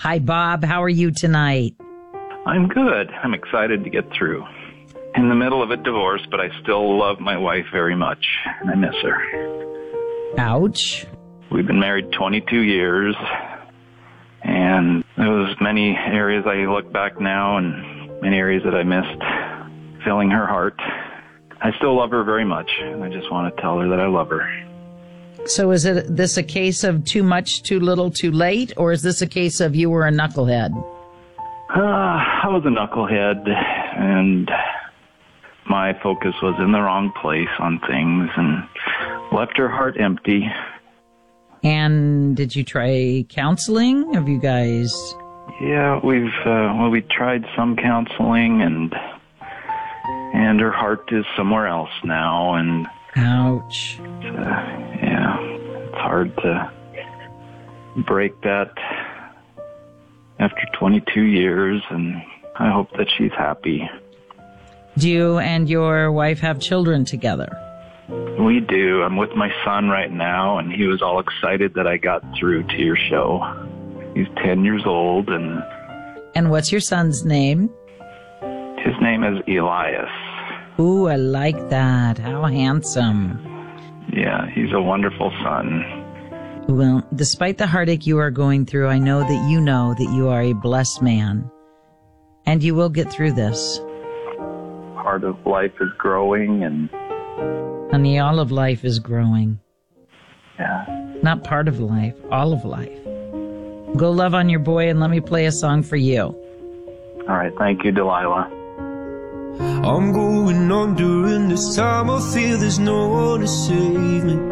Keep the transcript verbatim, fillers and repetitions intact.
Hi, Bob. How are you tonight? I'm good. I'm excited to get through. In the middle of a divorce, but I still love my wife very much, and I miss her. Ouch. We've been married twenty-two years, and there was many areas I look back now and many areas that I missed filling her heart. I still love her very much, and I just want to tell her that I love her. So is it this a case of too much, too little, too late, or is this a case of you were a knucklehead? Uh, I was a knucklehead, and my focus was in the wrong place on things and left her heart empty. And did you try counseling? Have you guys... Yeah, we've, uh, well, we tried some counseling, and, and her heart is somewhere else now, and... Ouch. Uh, yeah, it's hard to break that after twenty-two years, and I hope that she's happy. Do you and your wife have children together? We do. I'm with my son right now, and he was all excited that I got through to your show. He's ten years old, and... And what's your son's name? His name is Elias. Ooh, I like that. How handsome. Yeah, he's a wonderful son. Well, despite the heartache you are going through, I know that you know that you are a blessed man. And you will get through this. Part of life is growing, and... Honey, all of life is growing. Yeah. Not part of life, all of life. Go love on your boy and let me play a song for you. All right, thank you, Delilah. I'm going on during this time. I feel there's no one to save me.